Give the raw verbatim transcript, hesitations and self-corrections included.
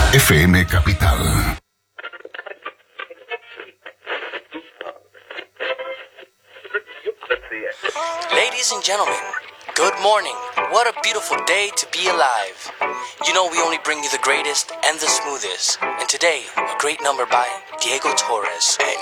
F M Capital. Ladies and gentlemen, good morning. What a beautiful day to be alive. You know we only bring you the greatest and the smoothest. And today, a great number by Diego Torres. And